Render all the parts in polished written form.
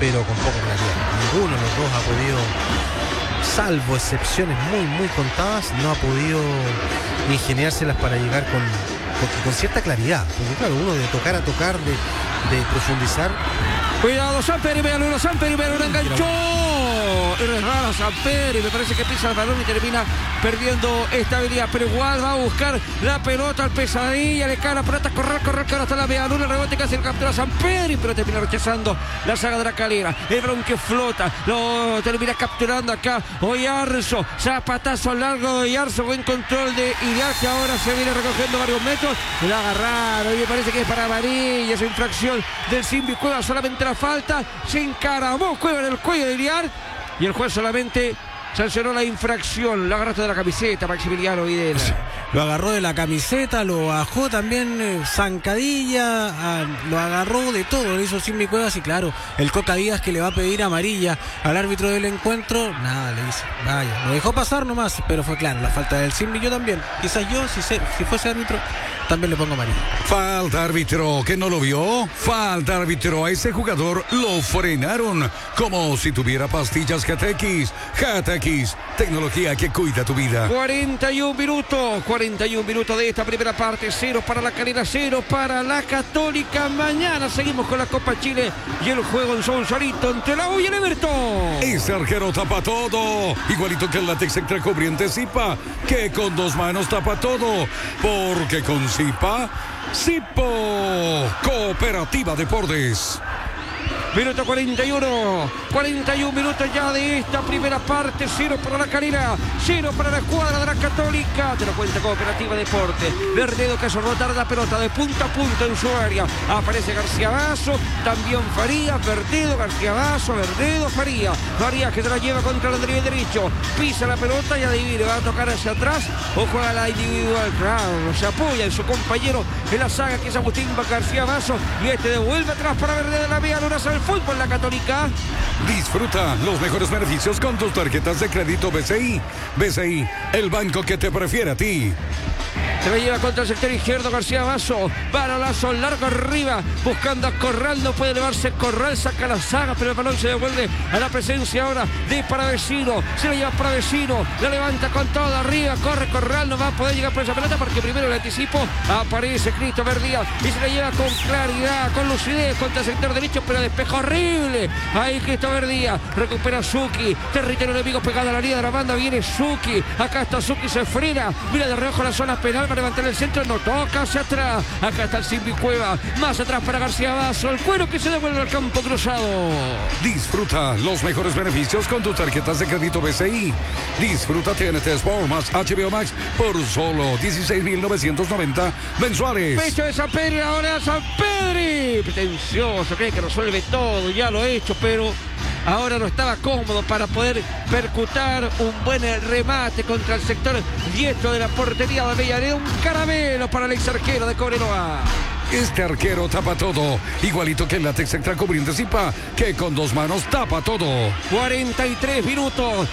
pero con poca claridad. Ninguno de los dos ha podido, salvo excepciones muy contadas, no ha podido ingeniárselas para llegar con cierta claridad. Porque claro, uno de tocar a tocar, de profundizar. Cuidado, Samper y Beluna enganchó. Y resbala Samper y me parece que pisa el balón y termina perdiendo estabilidad. Pero igual va a buscar la pelota al Pesadilla. Le cae la pelota, correr, que ahora está la Beluna. El rebote casi el captura Samper, pero termina rechazando la saga de la Calera. El balón que flota, lo termina capturando acá Oyarzo. Zapatazo largo de Oyarzo. Buen control de Iriar, que ahora se viene recogiendo varios metros. Lo agarraron y me parece que es para amarilla. Esa infracción del Simbi Cueva, solamente la falta. Se encaramó Cueva en el cuello de Iriar y el juez solamente sancionó la infracción. Lo agarraste de la camiseta, Maximiliano Videla. Lo agarró de la camiseta, lo bajó también, zancadilla, lo agarró de todo, lo hizo Simbi Cuevas. Y claro, el Coca Díaz, que le va a pedir amarilla al árbitro del encuentro, nada le dice, vaya, lo dejó pasar nomás, pero fue claro, la falta del Simbi. Yo también, quizás yo, si fuese árbitro, también le pongo amarilla. Falta, árbitro, ¿que no lo vio? Falta, árbitro, a ese jugador lo frenaron como si tuviera pastillas GTX. GTX, tecnología que cuida tu vida. 41 minutos de esta primera parte. 0 para la Calera, 0 para la Católica. Mañana seguimos con la Copa Chile y el juego en Sausalito entre la U y el Everton. Ese arquero tapa todo, igualito que el látex extra cubriente Zipa, que con dos manos tapa todo, porque con Zipa, Zipo, Cooperativa Deportes. Minuto 41 minutos ya de esta primera parte. 0 para la Calera, 0 para la escuadra de la Católica. Te lo cuenta Cooperativa Deporte. Verdedo que hace rotar la pelota de punta a punta en su área. Aparece García Basso, también Farías, Verdedo, García Basso, Verdedo, Farías que se la lleva contra el andrés derecho. Pisa la pelota y adivine, va a tocar hacia atrás o juega la individual. Claro, se apoya en su compañero en la saga, que es Agustín García Basso, y este devuelve atrás para Verdedo. La vía Luna al fútbol, la Católica. Disfruta los mejores beneficios con tus tarjetas de crédito BCI. BCI, el banco que te prefiere a ti. Se la lleva contra el sector izquierdo García Basso. Balolazo largo arriba, buscando a Corral. No puede elevarse Corral, saca la saga, pero el balón se devuelve a la presencia ahora de Paravecino. Se la lleva Paravecino, la levanta con todo arriba. Corre Corral, no va a poder llegar por esa pelota porque primero el anticipo. Aparece Christopher Díaz y se la lleva con claridad, con lucidez contra el sector derecho, pero despejo horrible. Ahí Christopher Díaz recupera Suki. Territorio enemigo pegado a la línea de la banda. Viene Suki. Acá está Suki, se frena. Mira de reojo la zona penal. Levantar el centro, no toca hacia atrás. Acá está el Simbi Cueva, más atrás para García Basso. El cuero que se devuelve al campo cruzado. Disfruta los mejores beneficios con tus tarjetas de crédito BCI. Disfruta TNT Sport más HBO Max por solo 16.990 mensuales. Pecho de Sampedri, ahora Sampedri. Pretencioso, cree que resuelve todo, ya lo he hecho, pero ahora no estaba cómodo para poder percutar un buen remate contra el sector diestro de la portería de Avellaneda. Un caramelo para el ex arquero de Cobreloa. Este arquero tapa todo, igualito que el látex extra cubriente Zipa, que con dos manos tapa todo. 43 minutos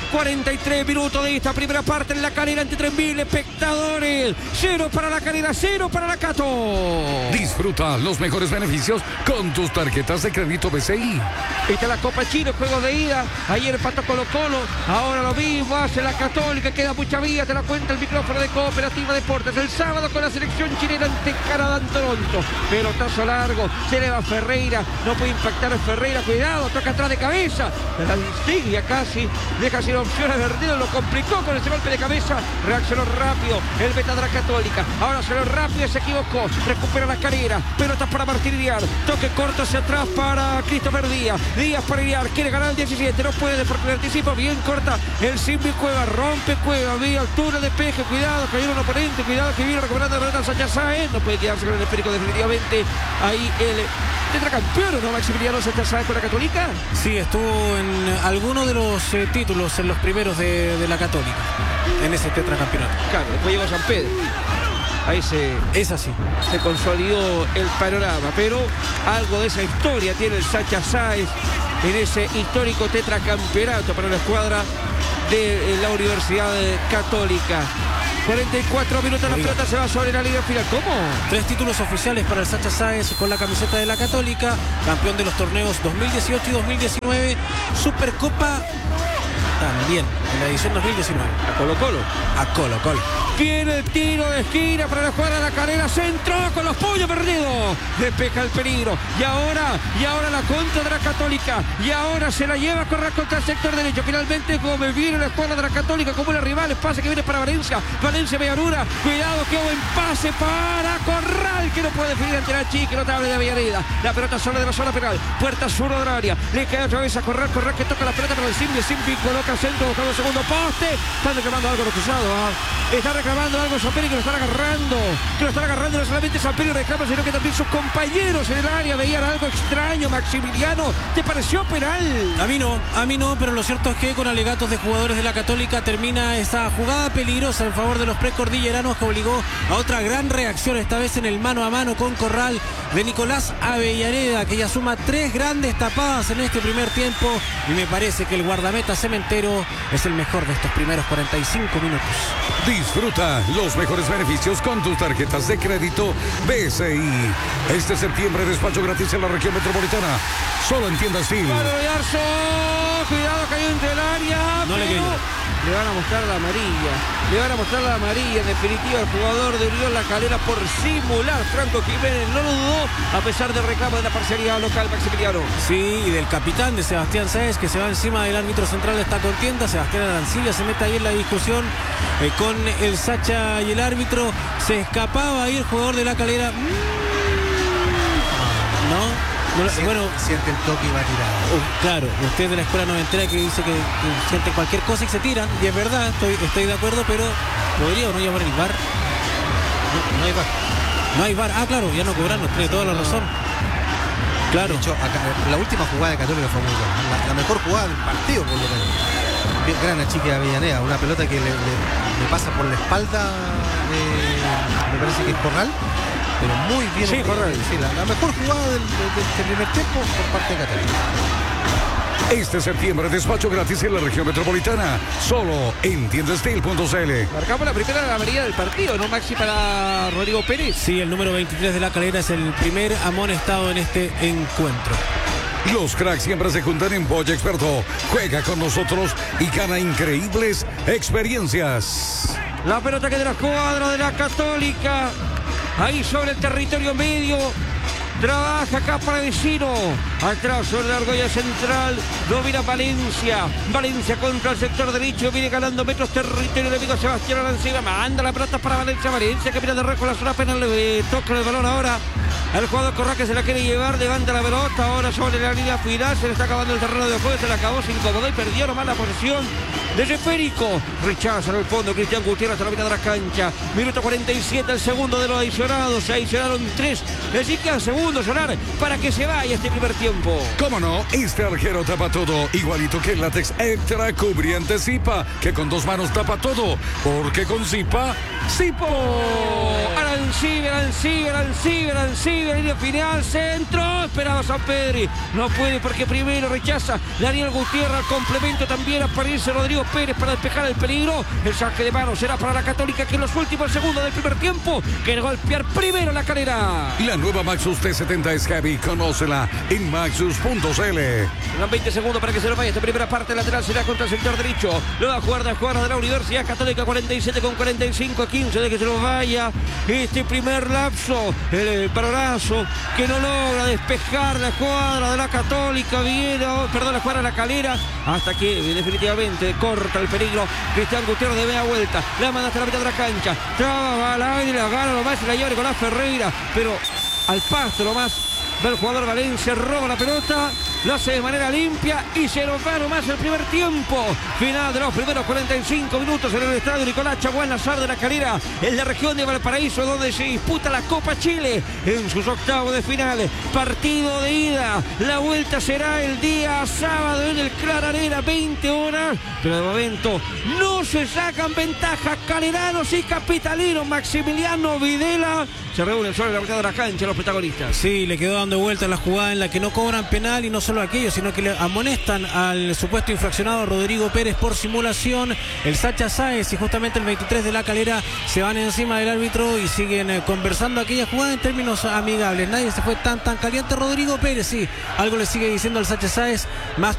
de esta primera parte en la Calera ante 3.000 espectadores. 0 para la Calera, 0 para la Cato. Disfruta los mejores beneficios con tus tarjetas de crédito BCI. Esta es la Copa Chile, juego de ida. Ayer empató Colo-Colo, ahora lo mismo hace la Católica. Queda mucha vía, te la cuenta el micrófono de Cooperativa Deportes. El sábado con la selección chilena ante Canadá, Toronto. Pelotazo largo, se eleva Ferreira, no puede impactar a Ferreira, cuidado, toca atrás de cabeza, la insignia casi, deja sin opción a Verdedo, lo complicó con ese golpe de cabeza, reaccionó rápido el beta de la Católica, ahora salió rápido y se equivocó, recupera la Calera, pelota para Martín Iriar, toque corto hacia atrás para Christopher Díaz, Díaz para Iriar, quiere ganar el 17, no puede porque el anticipo, bien corta el Simbi Cueva, rompe Cueva, vía altura de peje, cuidado, cayó un oponente, cuidado que viene recuperando la pelota Sacha Sáenz, no puede quedarse con el esférico definitivamente. Ahí el tetracampeón, ¿no, Maximiliano Sacha Sáenz con la Católica? Sí, estuvo en alguno de los títulos, en los primeros de la Católica, en ese tetracampeonato. Claro, después llegó San Pedro. Ahí es así. Se consolidó el panorama, pero algo de esa historia tiene el Sacha Sáenz en ese histórico tetracampeonato para la escuadra de la Universidad Católica. 44 minutos, la pelota se va sobre la línea final. ¿Cómo? 3 títulos oficiales para el Sacha Sáez con la camiseta de la Católica, campeón de los torneos 2018 y 2019, Supercopa también en la edición 2019. A Colo-Colo. A Colo-Colo. Viene el tiro de esquina para la jugada de la Calera, centro con los puños perdidos, despeja el peligro, y ahora la contra de la Católica, y ahora se la lleva a correr contra el sector derecho. Finalmente Gómez, viene la escuadra de la Católica como una rival, pase que viene para Valencia Villarura, cuidado que buen pase para Corral, que no puede definir ante la chica notable de Villareda. La pelota sale de la zona penal, puerta sur del área, le queda otra vez a Corral que toca la pelota para el Simbi coloca el centro buscando el segundo poste. Están reclamando algo los cruzados, está reclamando algo Samperi, que lo están agarrando, no solamente Samperi reclama, sino que también sus compañeros en el área veían algo extraño. Maximiliano, ¿te pareció penal? A mí no, pero lo cierto es que con alegatos de jugadores de la Católica termina esta jugada peligrosa en favor de los precordilleranos, que obligó a otra gran reacción, esta vez en el mano a mano con Corral de Nicolás Avellaneda, que ya suma 3 grandes tapadas en este primer tiempo, y me parece que el guardameta Cementero es el mejor de estos primeros 45 minutos. Disfruta los mejores beneficios con tus tarjetas de crédito BCI. Este septiembre despacho gratis en la región metropolitana. Solo en tiendas Phil. Cuidado que hay entre el área. No le quedó. Le van a mostrar la amarilla. En definitiva, el jugador de Unión La Calera por simular. Franco Jiménez no lo dudó, a pesar del reclamo de la parcialidad local, Maximiliano. Sí, y del capitán de Sebastián Sáez, que se va encima del árbitro central de esta contienda. Sebastián Arancibia se mete ahí en la discusión con el Sacha y el árbitro. Se escapaba ahí el jugador de La Calera. Bueno, siente el toque y va a tirar. Claro, usted de la escuela noventera que dice que siente cualquier cosa y se tiran, y es verdad, estoy de acuerdo, pero ¿podría o no llamar el VAR? No hay VAR. No hay VAR, claro, ya no cobrando, tiene toda la razón. Claro. De hecho, la última jugada de Católica fue muy buena, la mejor jugada del partido, por lo menos. Gran achique de Avellaneda, una pelota que le pasa por la espalda, me parece que es Corral. Pero muy bien. Sí, Corral. Sí, la mejor jugada del primer tiempo por parte de Católica. Este septiembre despacho gratis en la región metropolitana. Solo en tiendastil.cl. Marcamos la primera amarilla del partido, ¿no, Maxi, para Rodrigo Pérez? Sí, el número 23 de La Calera es el primer amonestado en este encuentro. Los cracks siempre se juntan en Boya Experto. Juega con nosotros y gana increíbles experiencias. La pelota que de la cuadra de la Católica. Ahí sobre el territorio medio. Trabaja acá para Vecino. Atrás sobre la argolla central. Domina Valencia. Valencia contra el sector derecho. Viene ganando metros territorio enemigo. Sebastián Arancibia. Manda la pelota para Valencia. Valencia que viene de récord la zona penal. Toca el balón ahora. El jugador Corral que se la quiere llevar. Levanta la pelota. Ahora sobre la línea final. Se le está acabando el terreno de juego. Se le acabó. Se incomodó y perdió nomás la posesión de Esférico. Rechaza en el fondo Cristian Gutiérrez a la mitad de la cancha. Minuto 47, el segundo de los adicionados. Se adicionaron 3. Así que al segundo sonar para que se vaya este primer tiempo. ¿Cómo no? Este arquero tapa todo. Igualito que el látex extra cubriente Zipa, que con 2 manos tapa todo. Porque con Zipa, Zipo. Arancibia, línea final, centro. Esperaba San Pedri. No puede porque primero rechaza Daniel Gutiérrez. Al complemento también aparece Rodrigo Pérez para despejar el peligro. El saque de mano será para la Católica, que en los últimos segundos del primer tiempo quiere golpear primero La Calera. La nueva Maxus T70 es heavy. Conócela en maxus.cl. Quedan 20 segundos para que se lo vaya. Esta primera parte lateral será contra el sector derecho. Nueva jugada de la Universidad Católica. 47 con 45 a 15 de que se lo vaya. Este primer lapso. El paronazo que no logra despejar la escuadra de la Católica. La escuadra de La Calera. Hasta que definitivamente corta el peligro. Cristian Gutiérrez de media vuelta. La manda hasta la mitad de la cancha. Traba al aire, la gana nomás y la lleva Nicolás Ferreira. Pero al pasto nomás va el jugador Valencia, roba la pelota, lo hace de manera limpia y se nos va nomás el primer tiempo. Final de los primeros 45 minutos en el estadio Nicolás Chaguán Lazar de La Calera, en la región de Valparaíso, donde se disputa la Copa Chile en sus octavos de final. Partido de ida, la vuelta será el día sábado en el Clara Arena, 20 horas, pero de momento no se sacan ventaja caleranos y capitalinos. Maximiliano Videla se reúnen sobre la mitad de la cancha los protagonistas. Sí, le quedó dando vuelta la jugada en la que no cobran penal y no se solo aquello, sino que le amonestan al supuesto infraccionado Rodrigo Pérez por simulación. El Sacha Sáez y justamente el 23 de La Calera se van encima del árbitro y siguen conversando aquella jugada en términos amigables. Nadie se fue tan caliente. Rodrigo Pérez, sí, algo le sigue diciendo al Sacha Sáez, más